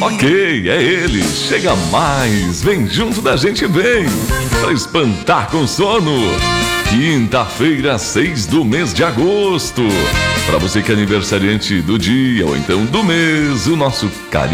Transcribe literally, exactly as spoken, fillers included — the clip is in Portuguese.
Ok, é ele. Chega mais, vem junto da gente, vem. Pra espantar com sono. Quinta-feira, seis do mês de agosto. Pra você que é aniversariante do dia ou então do mês, o nosso carinho